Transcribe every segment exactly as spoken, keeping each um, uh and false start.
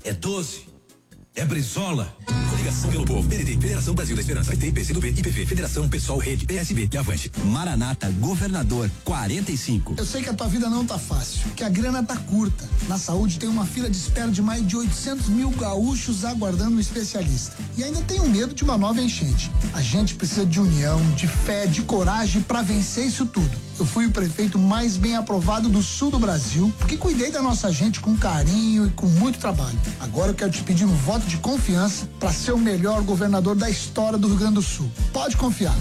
É doze. É Brizola. Coligação pelo Povo. P D T, Federação Brasil da Esperança. P T, P C do B, I P V, Federação Pessoal, Rede, P S B e Avante. Maranata, governador, quarenta e cinco. Eu sei que a tua vida não tá fácil, que a grana tá curta. Na saúde tem uma fila de espera de mais de oitocentos mil gaúchos aguardando um especialista. E ainda tem um medo de uma nova enchente. A gente precisa de união, de fé, de coragem pra vencer isso tudo. Eu fui o prefeito mais bem aprovado do sul do Brasil, porque cuidei da nossa gente com carinho e com muito trabalho. Agora eu quero te pedir um voto de confiança para ser o melhor governador da história do Rio Grande do Sul. Pode confiar.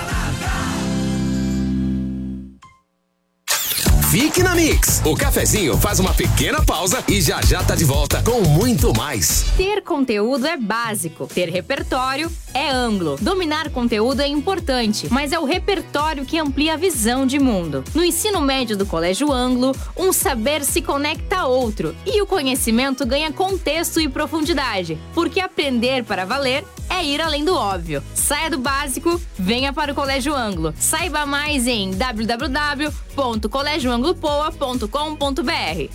Fique na Mix. O cafezinho faz uma pequena pausa e já já tá de volta com muito mais. Ter conteúdo é básico. Ter repertório é amplo. Dominar conteúdo é importante, mas é o repertório que amplia a visão de mundo. No ensino médio do Colégio Anglo, um saber se conecta a outro e o conhecimento ganha contexto e profundidade, porque aprender para valer é ir além do óbvio. Saia do básico, venha para o Colégio Anglo. Saiba mais em w w w ponto colégio anglo poa ponto com ponto b r.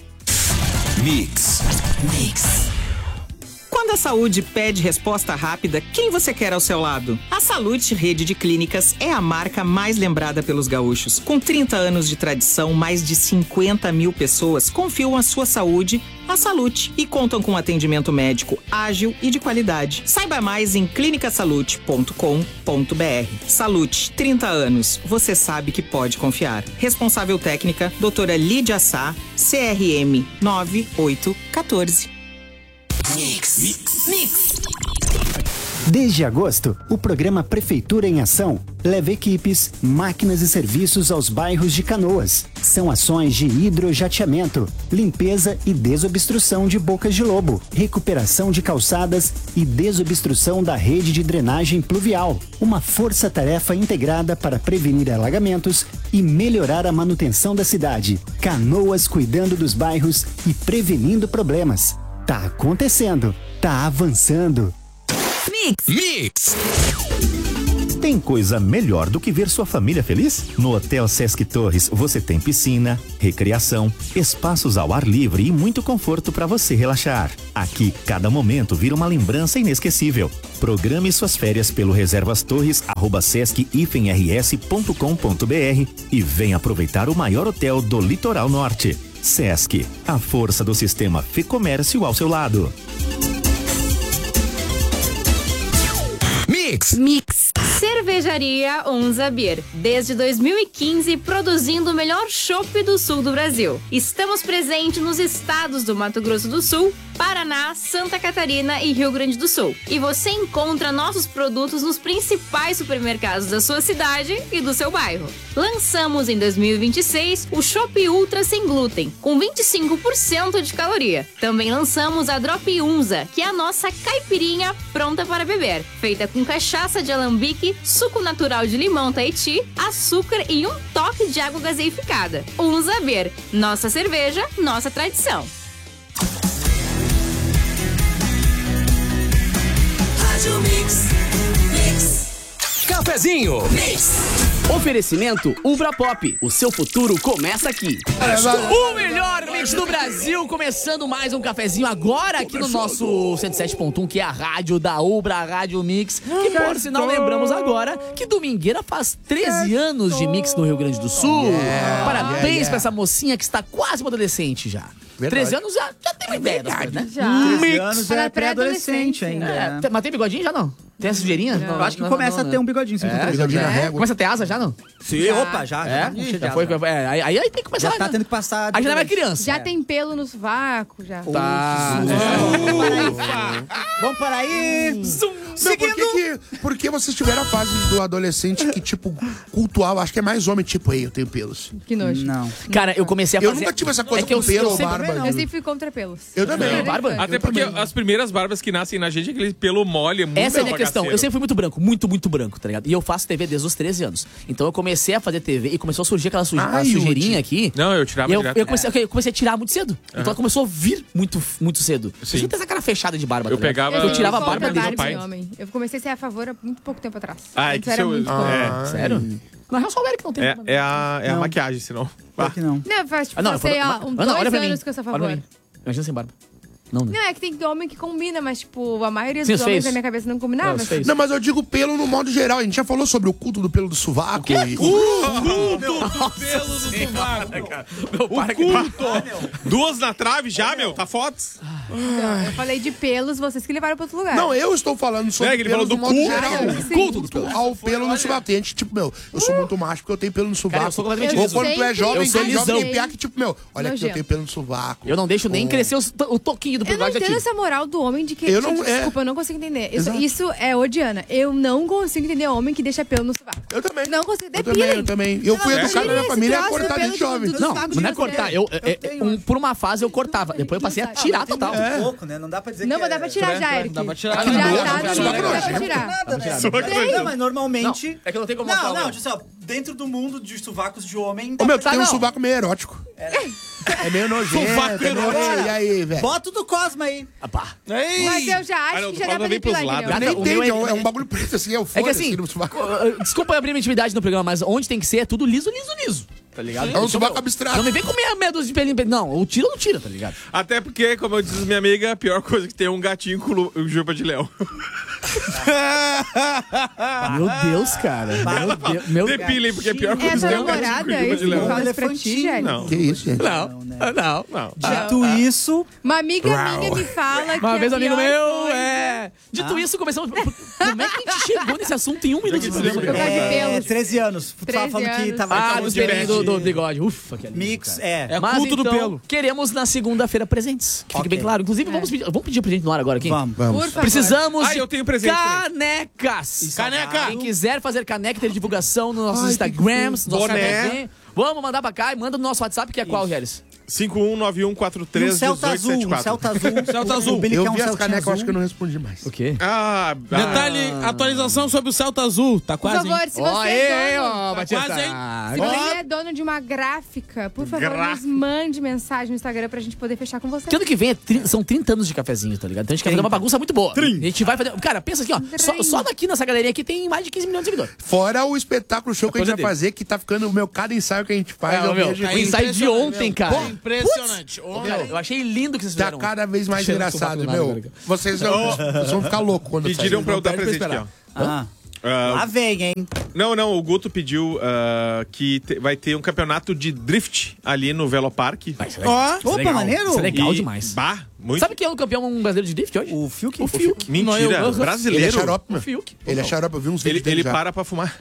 Mix. Mix. Quando a saúde pede resposta rápida, quem você quer ao seu lado? A Salute Rede de Clínicas é a marca mais lembrada pelos gaúchos. Com trinta anos de tradição, mais de cinquenta mil pessoas confiam a sua saúde à Salute e contam com atendimento médico ágil e de qualidade. Saiba mais em clinica salute ponto com ponto b r. Salute, trinta anos. Você sabe que pode confiar. Responsável técnica, doutora Lídia Sá, C R M nove oito um quatro. Mix. Mix. Mix. Desde agosto, o programa Prefeitura em Ação leva equipes, máquinas e serviços aos bairros de Canoas. São ações de hidrojateamento, limpeza e desobstrução de bocas de lobo, recuperação de calçadas e desobstrução da rede de drenagem pluvial. Uma força-tarefa integrada para prevenir alagamentos e melhorar a manutenção da cidade. Canoas cuidando dos bairros e prevenindo problemas. Tá acontecendo, tá avançando. Mix. Mix. Tem coisa melhor do que ver sua família feliz? No Hotel Sesc Torres você tem piscina, recreação, espaços ao ar livre e muito conforto para você relaxar. Aqui, cada momento vira uma lembrança inesquecível. Programe suas férias pelo reservastorres arroba sesc r s ponto com ponto b r e venha aproveitar o maior hotel do litoral norte. Sesc, a força do sistema Fê-Comércio ao seu lado. Mix. Mix. Cervejaria Onza Beer. Desde dois mil e quinze, produzindo o melhor chopp do sul do Brasil. Estamos presentes nos estados do Mato Grosso do Sul, Paraná, Santa Catarina e Rio Grande do Sul. E você encontra nossos produtos nos principais supermercados da sua cidade e do seu bairro. Lançamos em dois mil e vinte e seis o Chopp Ultra sem glúten, com vinte e cinco por cento de caloria. Também lançamos a Drop Unza, que é a nossa caipirinha pronta para beber, feita com cachaça de alambique, suco natural de limão Tahiti, açúcar e um toque de água gaseificada. Onza Beer, nossa cerveja, nossa tradição. Rádio Mix. Mix. Cafezinho. Mix. Oferecimento Ubra Pop. O seu futuro começa aqui. O melhor mix do Brasil, começando mais um cafezinho agora aqui no nosso cento e sete ponto um, que é a rádio da Ubra, a Rádio Mix. Que por sinal lembramos agora que Domingueira faz treze anos de mix no Rio Grande do Sul. Yeah, Parabéns yeah, yeah. pra essa mocinha que está quase uma adolescente já. Verdade. treze anos já, já tem uma ideia das coisas, né? Já. treze anos é pré-adolescente ainda. É, mas tem bigodinho já não? Tem essa sujeirinha? Não, eu acho que não, começa não, não, a ter um bigodinho. É, bigodinho na régua. Começa a ter asa já, não? Sim, já. Opa, já. É? Já, já foi, é, aí, aí tem que começar. Já tá tendo que passar. Aí já não é criança. Já é. tem pelo no sovaco, já. Tá. É. Vamos para aí. Zoom. Não, por que, que, por que vocês tiveram a fase do adolescente que, tipo, cultual, acho que é mais homem, tipo, ei, eu tenho pelos. Que nojo. Não. Cara, eu comecei a fazer... Eu nunca tive essa coisa é que com eu, pelo eu ou sempre, barba. Eu sempre fui contra pelos. Eu também. Barba? Até eu porque também. as primeiras barbas que nascem na gente é aquele pelo mole. É muito Essa é a minha bagaceiro. questão. Eu sempre fui muito branco, muito, muito branco, tá ligado? E eu faço T V desde os treze anos. Então eu comecei a fazer T V e começou a surgir aquela suje... Ai, sujeirinha aqui. Não, eu tirava eu, direto. eu, comecei, eu comecei a tirar muito cedo. Uhum. Então ela começou a vir muito, muito cedo. Sim. Você tem essa cara fechada de barba. Eu tá pegava... Eu, eu tirava a barba dele. dele. Pai. Homem. Eu comecei a ser a favor há muito pouco tempo atrás. Ah, é Antes que era seu... muito ah, é. Sério? Na real, só o Eric não tem. É, é a, é a maquiagem, senão. Claro que não. Não, faz tipo, Ah, não, eu sei eu há falo- um, Ana, dois olha pra mim. anos que eu sou a Olha pra favor. mim. Imagina sem barba. Não, Não, é que tem homem que combina, mas, tipo, a maioria Sim, dos os homens feios. na minha cabeça não combinava. É, os feios. Não, mas eu digo pelo no modo geral. A gente já falou sobre o culto do pelo do sovaco. O E... culto do pelo do sovaco. Meu pai, O culto. Duas na trave já, meu. Tá fotos. Não, eu falei de pelos, vocês que levaram pra outro lugar. Não, eu estou falando sobre É, que ele pelo falou do do modo culto. geral. Ah, O sim. culto do pelo. Ao pelo no sovaco. Tem gente, tipo, meu, eu sou muito macho porque eu tenho pelo no sovaco. Cara, eu sou completamente Ou liso. quando tu é Eu jovem, sou tem jovem lisão. piá que, tipo, meu, olha aqui, eu Nojento. tenho pelo no sovaco. Eu não deixo nem Oh. crescer os- o toquinho do Eu não pelo. Já entendo tive. essa moral do homem de que. Eu não- gente, é. Desculpa, eu não consigo entender. Isso, Exato. isso é odiana. Eu não consigo entender homem que deixa pelo no sovaco. Eu também. Não consigo. Eu Depilem. também, eu também. Eu fui Não, educado na minha esse família a troço do cortar pelo desde do- jovem. do Não, sovaco não é de cortar. vocês. Eu, é- é- um- por uma fase eu cortava. Depois eu passei a tirar total. É. Pouco, né? Não dá pra dizer Não, que mas dá pra tirar já, Eric. Dá pra tirar. Já Que tá, nojo, já cara. dá, Sovaco dá pra nojento. tirar. Nada, né? Sovaco Tem, nojento. mas normalmente... É que eu não tenho como Não, mostrar o não, meu. tipo assim, ó, dentro do mundo de sovacos de homem... Ô, dá meu, pra- tu tem um não. sovaco meio erótico. É meio nojento. Sovaco é meio- erótico. E aí, velho? Bota o do Cosma aí. Mas eu já acho Ah, não, que tu já fala dá pra bem pros depilar, lados. entendeu? Nem o meu entende, é- é, um- é um bagulho preto assim, é o É fone que assim, assim no sovaco. uh, desculpa abrir minha intimidade no programa, mas onde tem que ser é tudo liso, liso, liso. Tá ligado? É um sovaco Não abstrato. me vem com meia, meia dúzia de pelinho. Não, ou tira ou não tira, tá ligado? Até porque, como eu disse minha amiga, a pior coisa que tem é um gatinho com lu- juba de leão. Meu Deus, cara. Meu Deus. Meu Depilem, porque a pior É coisa a que tua tem é um gatinho namorada, com juba de isso? leão. Fala isso pra ti, Jélio. Não. Que isso, gente? Não, não, Não. Dito isso... Uma amiga Uau. minha me fala que Uma vez um a amigo pior meu, coisa- é. Dito Ah. isso, começamos. Como é que a gente chegou nesse assunto em um minuto de programa? Eu gosto de É, pelos. treze anos. Tu tava treze falando que anos. tava... Ah, tava nos de pelinhos do, pet. do bigode. Ufa, que alívio, Mix, cara. é. Mas culto do então, pelo. queremos na segunda-feira presentes. Que fique Ok. bem claro. Inclusive, vamos pedir, vamos pedir presente no ar agora aqui? Vamos. Por favor. Precisamos Ah, de eu tenho presente canecas. Caneca. Quem quiser fazer caneca, ter divulgação nos nossos Ai, Instagrams, nos nossos Boné. cafezinhos, vamos mandar pra cá e manda no nosso WhatsApp, que é qual, Gélis? cinco um nove um quatro E um três um Celta oito azul, sete um quatro. Celta azul. Celta azul. O Billy quer Eu um vi as Celtinha canecas, eu acho azul. que eu não respondi mais. O quê? Ah, Detalhe, atualização sobre o Celta Azul. Tá Por quase, favor, hein? se você Ó, é aí, dono... ó, Batista. quase, hein? Se Ó. você é dono de uma gráfica, por favor, Gráfica. nos mande mensagem no Instagram pra gente poder fechar com você. Porque ano que vem é tri- são trinta anos de cafezinho, tá ligado? Então a gente quer fazer uma bagunça muito boa. A gente vai fazer. Cara, pensa aqui, ó. Só, só daqui nessa galerinha aqui tem mais de quinze milhões de seguidores. Fora o espetáculo show que a gente Coisa vai dele. fazer, que tá ficando o meu cada ensaio que a gente faz. É, eu meu, vejo- o ensaio de ontem, cara. Pô, impressionante. Putz, cara, eu achei lindo que vocês Tá fizeram. cada vez mais Cheirando engraçado, sovaco do nada, meu. cara. Vocês vão, vocês vão ficar loucos quando Pediram sair. pra eu dar perde pra presente aqui, ó. Ah, Ah, lá vem, hein? Não, não, o Guto pediu ah, que te- vai ter um campeonato de drift ali no Velopark. Ó, Isso é opa, legal. maneiro. Isso é legal E- demais. Bah, muito. Sabe quem é o campeão brasileiro de drift hoje? O Fiuk? O Fiuk. Mentira, Não, eu- brasileiro. Ele é xarope, O meu. Fiuk. Ele é xarope, eu vi uns Ele, vídeos dele ele já. para pra fumar.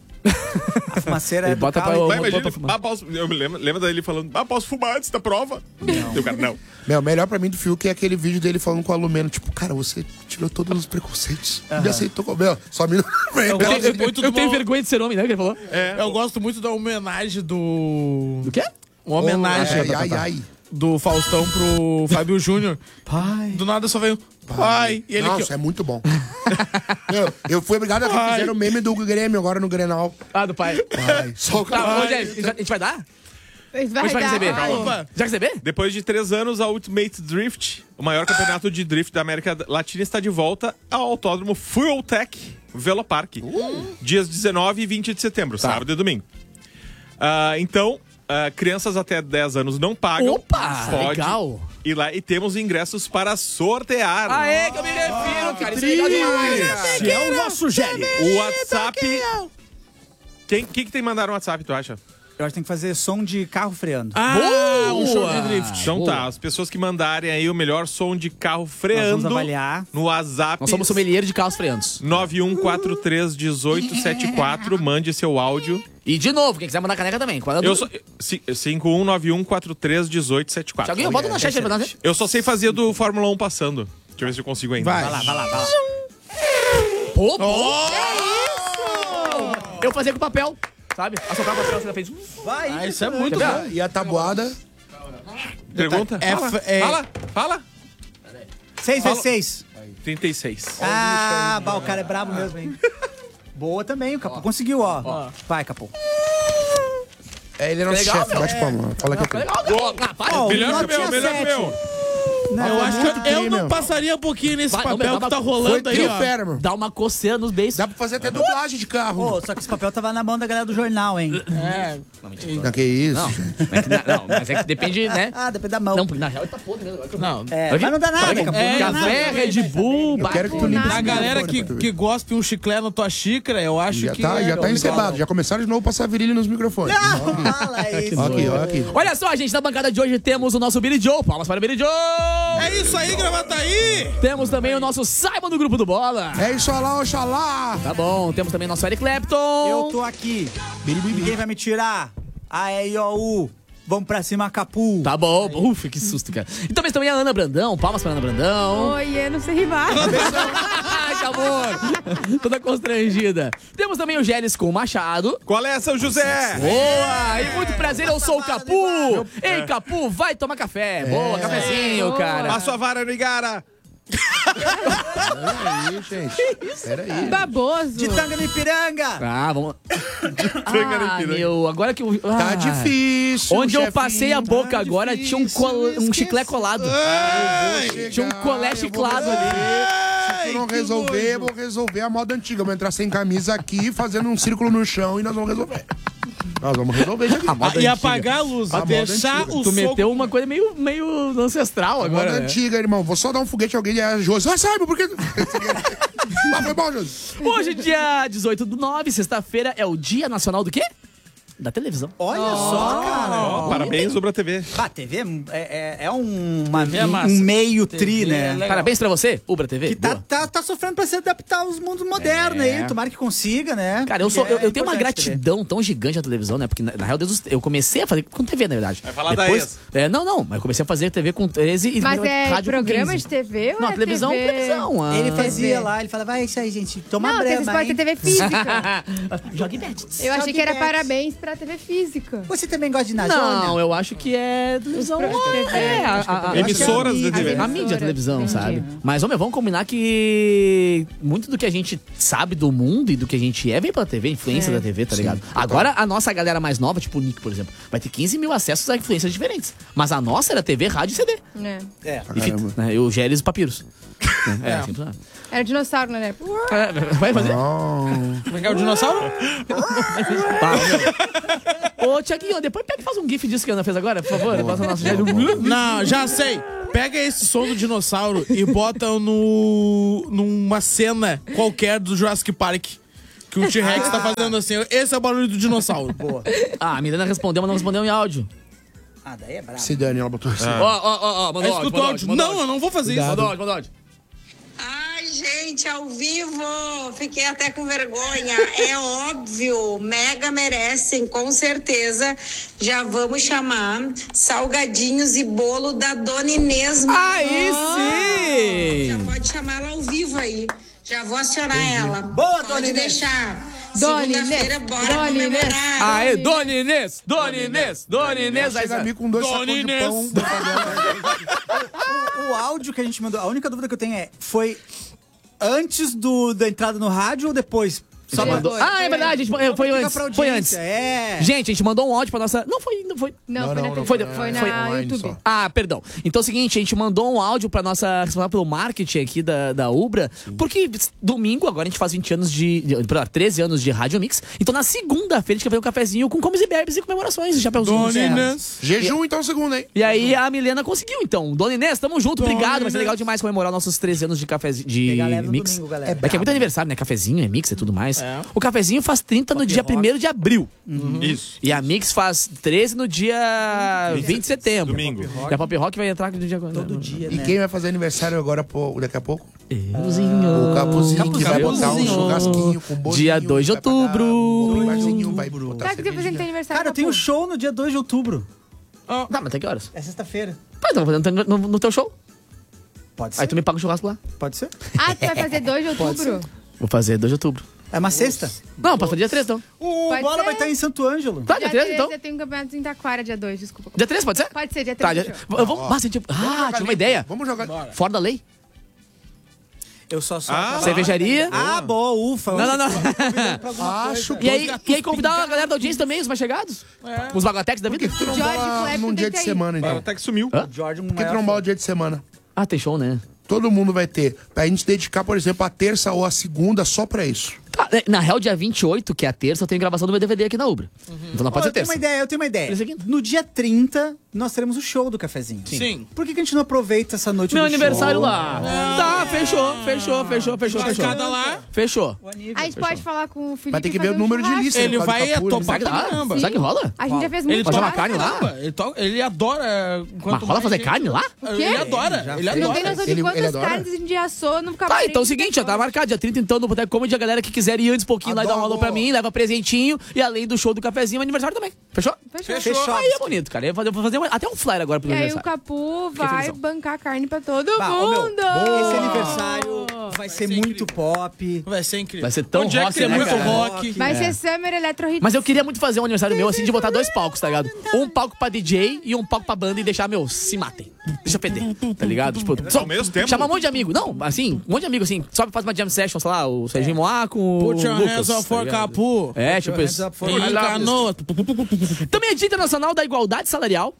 A fumaceira Ele é do bota carro. pra- Mas botou imagina, pra fumar. ah, posso, eu me lembro, lembra dele falando, ah, posso fumar antes da prova? Não. Eu, cara, não. Meu, o melhor pra mim do Fiuk é aquele vídeo dele falando com o Alumeno, tipo, cara, você tirou todos os preconceitos. Me aceitou como. Meu, só me. Eu Eu, gosto tenho- muito eu do tenho mo- vergonha de ser homem, né? Que ele falou. Eu gosto muito da homenagem do... Do quê? Uma homenagem Ai, ai, ai. do Faustão pro Fábio Júnior. Pai. Do nada só veio pai. E ele Nossa, aqui, ó. é muito bom. Meu, eu fui obrigado a que Pai. fizeram o meme do Grêmio agora no Grenal. Ah, do pai. Ai, só o Tá, cara. hoje a gente vai- a gente vai dar? Vai Ou a gente vai dar- receber? Ai. Opa. Já receber? Depois de três anos, a Ultimate Drift, o maior campeonato de drift da América Latina, está de volta ao Autódromo Fuel Tech Velopark. Dias dezenove e vinte de setembro, sábado e domingo. Ah, então, ah, crianças até dez anos não pagam. Opa, Pode legal. ir lá e temos ingressos para sortear. Aê, que eu me refiro, cara. Isso é legal demais. Esse é o nosso Gelli. O WhatsApp... Quem que, que tem que mandar no WhatsApp, tu acha? Eu acho que tem que fazer som de carro freando. Ah, um show Boa. de drift. Então boa. tá, as pessoas que mandarem aí o melhor som de carro Nós freando vamos avaliar. no WhatsApp Nós somos sommelier de carros freandos. nove um quatro três um oito sete quatro, mande seu áudio. E de novo, quem quiser mandar caneca também. Qual é o Eu número? só cinco um nove um quatro três um oito sete quatro. Thiaguinho, bota na chat aí pra nós, né? Eu só sei fazer do Fórmula um passando. Deixa eu ver se eu consigo ainda. Vai. Vai lá, vai lá, vai lá. Pô, pô. Eu fazia com papel, sabe? Assoprar o papel, você já fez. Vai. Ah, isso é muito Quer bom. ver? E a tabuada. Pergunta? É, Fala, é- fala, fala. seis vezes seis. trinta e seis. Ah, bah, o cara é brabo mesmo, hein? Boa também, o Capô conseguiu, ó. Vai, Capô. É, ele é nosso Legal, chefe, meu. bate palma. Fala que é Legal, cara. Ah, para. Ó, Melhor que o notinha meu, melhor que o sete. meu. né? Eu Foi acho muito que eu crime, não meu. passaria um pouquinho nesse Vai, papel não, que tá foi rolando aí, ó. Fera, meu. Dá uma coceira nos beijos. Dá pra fazer até dublagem de carro. Pô, só que esse papel tava na mão da galera do jornal, hein? É. Não, que isso, Não, gente. é que na- não, mas é que depende, né? Ah, depende da mão. Não, porque na real ele tá podre mesmo. agora que eu- Não. É, mas não dá nada, É, acabou, não dá café, nada. Red Bull, Eu quero que tu limpe A esse galera microfone que, pra tu que ver. gospe um chiclete na tua xícara, eu acho Já que. tá, já é tá legal. encebado. Já começaram de novo a passar virilha nos microfones. Não, fala isso. Ó aqui, ó aqui. Olha só, gente, na bancada de hoje temos o nosso Billy Joe. Palmas para o Billy Joe! É isso aí, Gravataí! Temos também o nosso Simon do Grupo do Bola. É isso lá, oxalá. Tá bom, temos também o nosso Eric Clapton. Eu tô aqui. Ninguém vai me tirar. A E I O U. Vamos pra cima, Capu. Tá bom, ufa, que susto, cara. E também, também a Ana Brandão, palmas pra Ana Brandão. Oi, eu não sei rimar. Ai, que amor! Toda constrangida. Temos também o Gélis com o Machado. Qual é, São José? Boa! E muito prazer, eu sou o Capu. Ei, Capu, vai tomar café. Boa, cafezinho, cara. Passa a vara no Igara. Peraí, gente. Peraí. Baboso. De tanga no Ipiranga. Ah, vamos. Tanga no Ah, Ipiranga. meu, agora que eu... Tá Ah. difícil, Onde eu chefinho, passei a boca tá agora, tinha um, difícil col... um esquecer. chiclete colado. Ai, Tinha um colé eu vou chiclado ali. Se tu não resolver, eu vou resolver a moda antiga. Eu vou entrar sem camisa aqui, fazendo um círculo no chão e nós vamos resolver. Nós vamos resolver isso aqui. A moda E antiga. apagar a luz, A moda deixar antiga. o Tu soco... meteu uma coisa meio, meio ancestral A agora. moda né? antiga, irmão. Vou só dar um foguete a alguém e a Josi. Ah, Simon, por que... Mas foi bom, Josi. Hoje, dia dezoito do nove, sexta-feira, é o Dia Nacional do quê? Da televisão. Olha só, cara. Ó, parabéns, Ubra T V. Ah, T V é, é, é um, uma- é massa. um meio tri, T V é né? legal. Parabéns pra você, Ubra T V. Que tá, Boa. tá, tá sofrendo pra se adaptar aos mundos modernos É. aí. Tomara que consiga, né? Cara, eu, sou, Porque eu, é eu tenho uma importante, T V. gratidão tão gigante à televisão, né? Porque, na, na real, Deus, os- eu comecei a fazer com T V, na verdade. Vai falar da Depois, ex. é, Não, não, mas eu comecei a fazer T V com treze e Mas é rádio com programa quinze. de T V ou Não, é televisão, T V? televisão. ah. Ele fazia T V. lá, ele falava, vai, isso aí, gente. Toma Não, vocês brama, podem hein? ter T V física. Jogue bets. Eu achei Jogue que era bets. parabéns pra T V física. Você também gosta de Não, Nazônia? eu acho que é televisão. Pro- T V. É, a, a, a, Emissoras acho que é de T V. A mídia, a televisão, Entendi. sabe? Mas, homem, vamos combinar que muito do que a gente sabe do mundo e do que a gente é vem pela T V, influência É. da T V, tá ligado? Agora, a nossa galera mais nova, tipo o Nick, por exemplo, vai ter quinze mil acessos a influências diferentes. Mas a nossa era T V, rádio e C D. É. É. E fita, né? E o Gélis e Papiros. É, assim, funciona. Era dinossauro, né? É, vai fazer? Como é que é o dinossauro? Ô, Tiaguinho, depois pega e faz um gif disso que a Ana fez agora, por favor. Passa o nosso Gélis. Não, já sei. Pega esse som do dinossauro e bota no numa cena qualquer do Jurassic Park. Que o T-Rex tá fazendo assim. Esse é o barulho do dinossauro. Boa. Ah, a Milena respondeu, mas não respondeu em áudio. Ah, daí é brabo. Se Dani, ela botou assim. Ó, ó, ó, ó, mandou Aí áudio, escutou mandou áudio. mandou Não, eu não vou fazer isso. Mandou áudio, mandou áudio. Ai, gente, ao vivo, fiquei até com vergonha. É óbvio, mega merecem, com certeza. Já vamos chamar salgadinhos e bolo da Dona Inês. Aí sim! Já pode chamar ela ao vivo aí. Já vou acionar ela. Boa, pode Dona Inês. deixar. Dona Segunda-feira, Inês, bora Dona Inês. comemorar. Aê, Dona Inês, Dona Inês, Dona Inês. Aí, Chega a mim com dois Dona sacos de Inês. pão. O, o áudio que a gente mandou, a única dúvida que eu tenho é, foi antes do, da entrada no rádio ou depois? Só mandou. Depois, Ah, é verdade, a gente, foi Fica antes. pra Foi audiência, antes. É. Gente, a gente mandou um áudio pra nossa. Não foi, não foi. Não, Não, foi não, na não, T V. foi- Foi foi na online YouTube. só. Ah, perdão. Então é o seguinte, a gente mandou um áudio pra nossa responsável pelo marketing aqui da, da Ubra, porque domingo, agora a gente faz vinte anos de, de perdão, treze anos de Rádio Mix, então na segunda-feira a gente quer fazer um cafezinho com comes e bebes e comemorações e chapeuzinhos. Dona Inês. Jejum, então, segundo, hein? E aí a Milena conseguiu, então. Dona Inês, tamo junto, Dona obrigado. Vai ser Inês. legal demais comemorar nossos treze anos de cafezinho, de Pegar leve no mix. domingo, galera. É que é muito aniversário, né? Cafezinho, é mix e tudo mais. É. O cafezinho faz trinta no dia primeiro de abril. Isso. E a Mix faz treze no dia vinte de setembro. Domingo. E a Pop Rock vai entrar no dia... Todo dia, E né? quem vai fazer aniversário agora, pô, daqui a pouco? Euzinho. O Capuzinho, que vai botar um Capuzinho. churrasquinho com bolinho. Dia dois de vai botar outubro. um barzinho, vai botar Tá, que depois a gente tem aniversário. Cara, eu tenho um show no dia dois de outubro. Tá, mas até que horas? É sexta-feira. Pá, então vou fazer no, no, no teu show. Pode ser. Aí tu me paga o churrasco lá. Pode ser. Ah, tu vai fazer dois de outubro? Vou fazer dois de outubro. É uma sexta? Não, pode fazer dia três, então. O Pode Bola ser. vai estar em Santo Ângelo. Tá, dia Dia três, três, então. eu tenho um campeonato em Taquara, dia dois, desculpa. Dia três, pode ser? Pode ser, dia Tá, três. dia... fechou. Eu vou... Ah, gente... ah, tive uma ideia. Vamos jogar. Fora da lei. Eu só sou. Ah, Cervejaria. Ah, boa, ufa. Não, não, não. Acho que... E aí, e aí convidar a galera da audiência também, os mais chegados? Os bagotex da Por vida? que tu não George bola Clapton num tem dia que de ter aí. semana, então? Até que sumiu. George, um Por que tu maior não fã. bola dia de semana? Ah, tem show, né? Todo mundo vai ter. Pra gente dedicar, por exemplo, a terça ou a segunda só pra isso. Tá, na real, dia vinte e oito, que é a terça, eu tenho gravação do meu D V D aqui na Ubra. Uhum. Então não pode Ó, ser terça. Eu tenho uma ideia, eu tenho uma ideia. No dia trinta, nós teremos o show do cafezinho. Sim. Sim. Por que, que a gente não aproveita essa noite Meu do aniversário show? lá. Tá, fechou, fechou, fechou, fechou, fechou. Cada lá. Fechou. A gente pode falar com o Felipe. Vai ter que e ver fazer o número um de churrasco. lista. Ele no caso vai do Capulho. topar pra caramba. Será que rola? A gente já fez Ele muito toca churrasco. carne lá? Caramba, Ele, to... ele adora. Mas rola fazer carne lá? Ele adora. Já Ele fez. Não tem adora. noção de Ele- quantas ele adora? carnes a gente já assou no Tá, camarim. então é o seguinte, já tá marcado. Dia trinta, então, no Boteco Comedy. A galera que quiser ir antes um pouquinho lá e dar um alô pra mim, leva presentinho. E além do show do cafezinho, aniversário também. Fechou? Fechou. Fechou. Aí é bonito, cara. Eu vou fazer, vou fazer um- até um flyer agora pro E meu aí o aniversário. Capu Fiquei vai felizão. bancar carne pra todo Bah, ô, meu, mundo. esse aniversário vai ser muito pop. Vai ser incrível. Vai ser tão Onde é que rock, tem né, muito cara? rock. Vai É. ser Summer Electro Hits. Mas eu queria muito fazer um aniversário meu, assim, de botar dois palcos, tá ligado? Um palco pra D J e um palco pra banda e deixar, meu, se matem. Deixa eu perder, tá ligado? Tipo, só, Ao mesmo tempo? chama um monte de amigo. Não, assim, um monte de amigo, assim. Sobe e faz uma jam session, sei lá, o Serginho Moá com o Put your Lucas, hands up tá for ligado? Capu. É, tipo isso. Em Canoa. Também é Dia Internacional da Igualdade Salarial.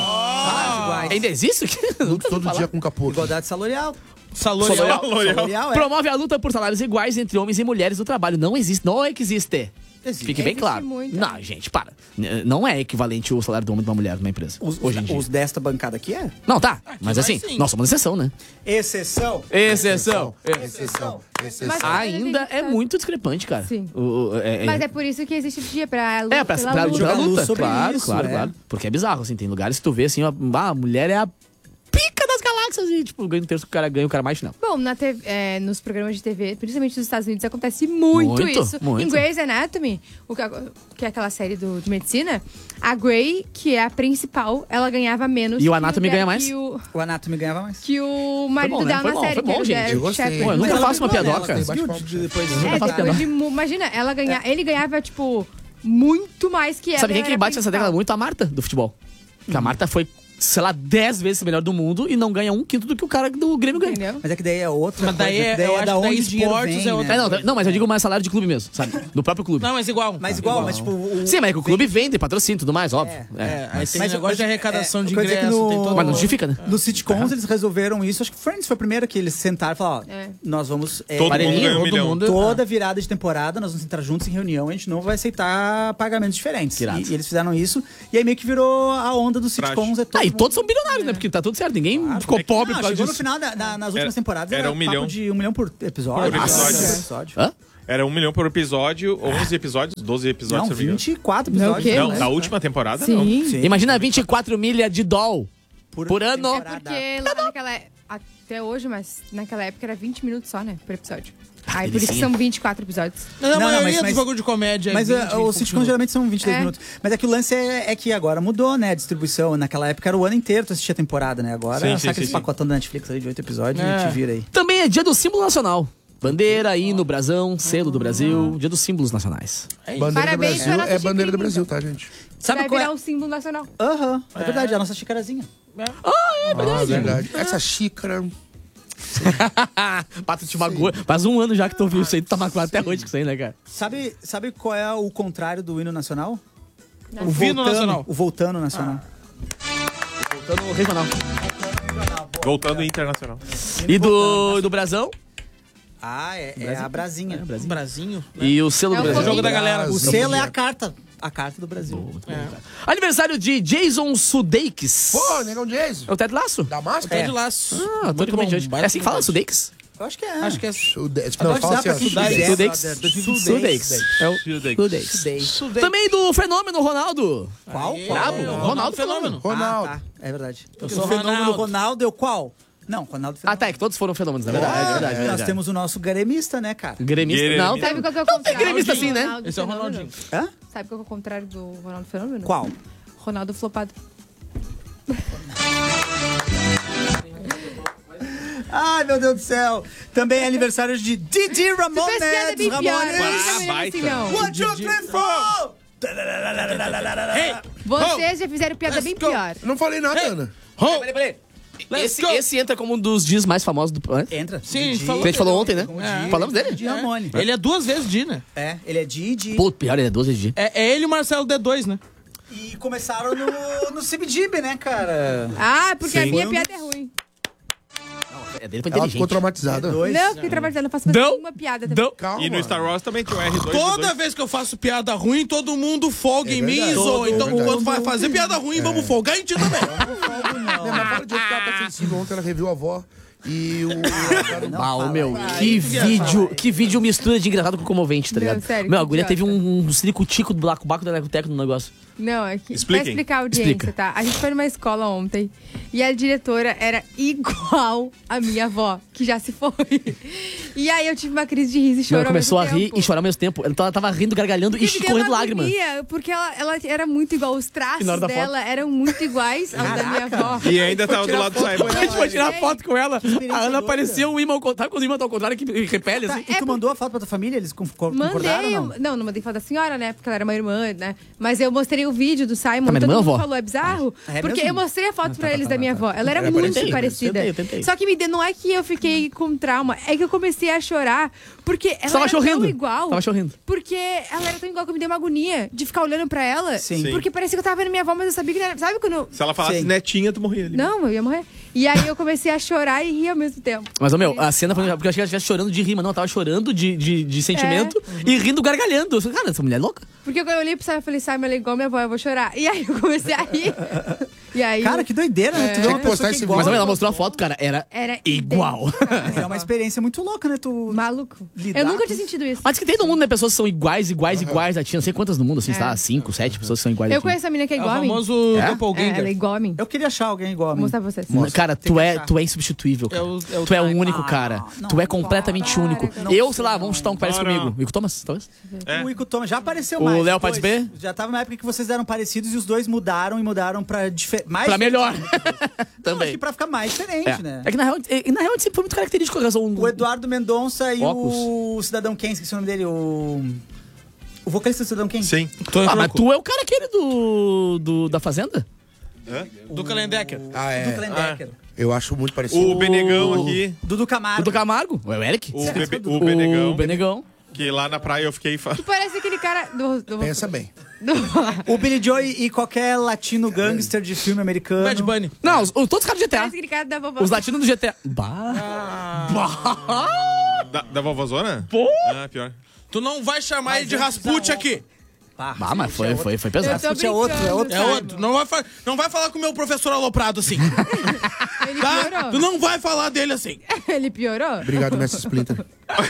Ah, Ainda existe? Nunca Todo dia com Capulho. Igualdade salarial. Salorial. Salarial, é. Promove a luta por salários iguais entre homens e mulheres no trabalho. Não existe, não é que existe. Existe. Fique bem Existe claro. muito. Não, gente, para. N- Não é equivalente o salário do homem e de uma mulher numa empresa. Os, hoje em dia. os desta bancada aqui é? Não, tá. Mas vai assim, sim. nós somos exceção, né? Exceção. Exceção. Exceção. Exceção. Mas Ainda tem é que- muito discrepante, cara. Sim. O- o- é, Mas é por isso que existe o dia pra luta. É, pra, pela pra, luta. pra Jogar luz luta. sobre Claro, isso, claro, é. claro. Porque é bizarro, assim. Tem lugares que tu vê assim, ó, ah, a mulher é a pica das galáxias e, tipo, ganha um terço que o cara ganha, o cara mais não. Bom, na T V, é, nos programas de T V, principalmente nos Estados Unidos, acontece muito, Muito, isso. muito. Em Grey's Anatomy, o que, que é aquela série do, de medicina, a Grey, que é a principal, ela ganhava menos. E o que Anatomy que ganha mais? o, O Anatomy ganhava mais. que o marido bom, né? dela Foi na bom, série, foi que bom, era o gente. Derek Eu gostei. Shepherd. Pô, eu nunca Mas ela faço uma pegou, né? piadoca. Ela conseguiu de- depois. É, faço depois de, mu- imagina, ela ganha, ele ganhava, tipo, muito mais que ela. Sabe quem que era bate nessa principal. década muito? A Marta, do futebol. Porque a Marta foi, sei lá, dez vezes a melhor do mundo e não ganha um quinto do que o cara do Grêmio ganha. Entendeu? Mas é que daí é outra Mas daí coisa, é- que daí eu é acho da que daí onde o dinheiro esportes vem, é outra né? É, não, não, mas eu digo mais salário de clube mesmo, sabe? Do próprio clube. Não, mas igual. Mas igual, mas tipo... O, Sim, mas é que o clube vende, patrocina e tudo mais, óbvio. É. É, aí tem Mas- negócio de mas- arrecadação é, de eu quero dizer que ingresso, no- tem todo... Mas não justifica, né? Nos sitcoms eles resolveram isso. Acho que Friends foi a primeira que eles sentaram e falaram, ó, É. nós vamos... é, Todo mundo Parelhinho, ganha um todo milhão. mundo- Toda virada de temporada, nós vamos entrar juntos em reunião, a gente não vai aceitar pagamentos diferentes. E, Irado. e eles fizeram isso, e aí meio que virou a onda dos Praxe. sitcoms. É todo Ah, e mundo- todos são bilionários, né? Porque tá tudo certo. Ninguém ficou pobre Não, por causa chegou no disso. final, da- na- nas últimas Era- temporadas, era era um papo milhão. de um milhão por episódio. Por episódio. Nossa, É. episódio. Hã? Era um milhão por episódio, onze episódios, doze episódios, Não, se eu não me engano. vinte e quatro Não, episódios. o quê? Não, né? na última temporada, Sim. não. Sim. Imagina vinte e quatro milha de doll por, ano. temporada. Porque lá naquela... Até hoje, mas naquela época era vinte minutos só, né? Por episódio. Aí por isso delicinha. são vinte e quatro episódios. Mas a Não, não, maioria mas- dos mas- bagulho de comédia é Mas vinte, uh, vinte e os poucos sitcoms minutos. geralmente são vinte e dois É. minutos. Mas é que o lance é, é que agora mudou, né? A distribuição. Naquela época era o ano inteiro tu assistia a temporada, né? Agora, Sim, sabe sim, aqueles sim, pacotão da Netflix ali de oito episódios É. e te vira aí. Também é dia do símbolo nacional. Bandeira, hino, brasão, selo do Brasil. Dia dos símbolos nacionais. Bandeira Parabéns do pra Brasil nossa é bandeira do xicrinha, Brasil, tá, gente? Sabe Vai qual é? virar um símbolo nacional. Aham, é verdade, a nossa xicarazinha. Ah, verdade. Essa xícara. Pato te magoa. Faz um ano já que tu ouviu isso aí, tu tá magoado até hoje com isso aí, né, cara? Sabe, sabe qual é o contrário do hino nacional? O hino voltano, nacional. O voltano nacional. Voltando regional. Voltando internacional. E do, do brasão? Ah, é, é a brasinha. É, Brasil. Brasinho. E o selo É do o Brasil. jogo da galera. O Brasil. selo é a carta. A carta do Brasil. Aniversário de Jason Sudeikis. Pô, negão Jason. É o Ted Laço? Da máscara? Pé de laço. Ah, Muito todo bom, comediante. É assim que fala, Sudeikis? Eu acho que é. Acho que é... O de- Agora Não, fala dá pra assim, ó. estudar isso. Sudeikis. Sudeix. Sudeikis. É o Sudeikis. Sudeikis. Também do fenômeno Ronaldo. Qual? Aí, Qual? Brabo. Ronaldo Ronaldo Fenômeno. Ronaldo. Ah, tá. É verdade. Eu o sou fenômeno Ronaldo. Ronaldo é o qual? Não, Ronaldo Ah, Fenômeno. tá, é que todos foram fenômenos, na verdade. É verdade, é Nós verdade. temos o nosso gremista, né, cara? Gremista. Gremista. Não, Sabe qual que é o Não tem contrário? gremista assim, né? Ronaldo Esse é o Fenômeno? Ronaldinho. Hã? Sabe qual que é o contrário do Ronaldo Fenômeno? Qual? Ronaldo flopado. Ai, meu Deus do céu. Também é aniversário de Didi Ramones. Tu fez piada bem pior, Ramones. não fica melhor assim, não. One, two, three, four. Vocês já fizeram piada bem pior. Eu não falei nada, Ana. Peraí, peraí. Esse, esse entra como um dos dias mais famosos do planeta. Entra. Sim, a gente Didi. falou Que a gente falou ontem, né? É. Falamos dele? Didi Ramone. Ele é duas vezes Di, né? É, ele é Didi. Pô, pior, ele é doze de. É, é ele e o Marcelo D dois, né? E começaram no, no C B G B, né, cara? Ah, porque a Sim. minha piada é ruim. É dele, foi Ela inteligente. ficou traumatizada. Não, eu fiquei traumatizada, não faço mais Não. nenhuma piada também. Não. Calma. E no Star Wars também tem o R dois. Toda vez que eu faço piada ruim, todo mundo folga É em mim e verdade. zoa. Todo Então, mundo. quando vai fazer piada ruim, vamos folgar em ti também. Não, mas fala de outro cara tá sensível. Ontem ela reviu a avó e o... Ah, ô, meu, que vídeo, que vídeo mistura de engraçado com comovente, tá Não, ligado? sério, meu, que a guria teve idiota. um, um ciricutico do Baco Baco da Lecoteco no negócio. Não, é que pra Expliquem. explicar a audiência, Explica. tá? A gente foi numa escola ontem e a diretora era igual a minha avó, que já se foi. E aí eu tive uma crise de riso e Meu, chorou ela começou a ao mesmo rir tempo. e chorar ao mesmo tempo. Então ela tava rindo, gargalhando Porque e me deu correndo uma lágrimas. agonia, porque ela, ela era muito igual, os traços na hora da dela eram muito iguais aos da minha avó. E ainda tava do lado do Simon. A gente foi tirar foto com ela. A Ana parecia um imã ao contrário. Sabe quando o imã tá ao contrário que repele, Tá, assim? e tu mandou a foto pra tua família? Eles con- con- concordaram Mandei, ou não? eu- não, não mandei foto da senhora, né? Porque ela era uma irmã, né? Mas eu mostrei o vídeo do Simon. Tá, mas todo irmã, mundo avó? falou, é bizarro. É porque mesmo? eu mostrei a foto pra eles da minha avó. Ela era É, muito tentei, parecida. tentei, eu tentei. Só que me deu, não é que eu fiquei com trauma, é que eu comecei a chorar. Porque ela tava era chorrindo. tão igual. Tava chorrindo. Porque ela era tão igual que me deu uma agonia de ficar olhando pra ela. Sim. Sim. Porque parecia que eu tava vendo minha avó, mas eu sabia que não era. Sabe quando. Se ela falasse Sim. netinha, tu morria ali. Não, eu ia morrer. E aí eu comecei a chorar e rir ao mesmo tempo. Mas, ô, meu, a cena foi. Porque eu achei que ela estivesse chorando de rima. Não, ela tava chorando de, de, de sentimento É. e rindo, gargalhando. Eu falei, cara, essa mulher é louca. Porque quando eu olhei pro Simon, eu falei, Simon, ela é igual minha avó, eu vou chorar. E aí eu comecei a rir. E aí. Cara, que doideira, né? Tu vê É. uma pessoa que é igual. Mas, ô, ela mostrou a foto, cara. Era, Era igual. Mas é uma experiência muito louca, né? Tu Maluco. lidar Eu nunca com tinha sentido isso. Mas que tem no mundo, né? Pessoas que são iguais, iguais, iguais. A tia, não sei quantas no mundo, assim, É. tá? Cinco, sete pessoas que são iguais. Eu aqui. conheço a menina que é É o igual a mim. famoso É? doppelganger. É, ela é igual a mim. Eu queria achar alguém igual a Vou mim. mostrar pra vocês. Mostra. Cara, Tem tu que é, achar. tu é insubstituível, cara. É o- é o tu é o type. único, Ah, cara. não, tu é não, completamente para, único. não Eu, sei sei lá, não, vamos chutar um que parece Não, comigo. não. O Igor Thomas, talvez? É. O Ico Thomas já apareceu O mais. Léo depois. Paz B? Já tava na época que vocês eram parecidos e os dois mudaram e mudaram pra difer... mais. Pra melhor. Não, acho Também. que pra ficar mais diferente, É. né? É que na real, é, na real sempre foi muito característico a razão. O Eduardo Mendonça e Óculos. o Cidadão Ken, esqueci o nome dele, o. O vocalista do Cidadão Ken? Sim. Ah, mas tu é o cara aquele do, do da Fazenda? Do Kalendecker. Ah, Do é. Klendecker. Eu acho muito parecido. O Benegão aqui. Dudu Camargo. O do Camargo? O Eric? O, Bebe- o Benegão. O Benegão. Que lá na praia eu fiquei... fa- Tu parece aquele cara do... do, Pensa bem. do- O Billy Joy e qualquer latino gangster de filme americano. Bad Bunny. Não, os, os- todos os caras do G T A. parece aquele cara da vovó. Os latinos do G T A. Bah. Da, da vovozona? Pô. Ah, pior. Tu não vai chamar ele de Rasputin aqui. Pá, Ah, mas foi, foi, foi Eu pesado. tô Rasputin é outro, é outro. É outro. Não vai, fa- não vai falar com o meu professor aloprado assim. Ele Tá? piorou. Tu não vai falar dele assim. Ele piorou? Obrigado, Mestre Splinter.